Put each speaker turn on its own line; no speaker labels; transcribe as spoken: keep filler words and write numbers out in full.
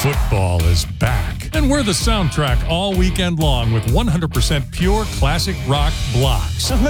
Football is back, and we're the soundtrack all weekend long with one hundred percent pure classic rock blocks.